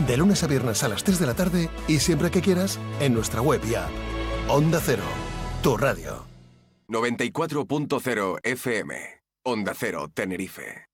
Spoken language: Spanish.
De lunes a viernes a las 3 de la tarde y siempre que quieras en nuestra web y app. Onda Cero, tu radio. 94.0 FM. Onda Cero, Tenerife.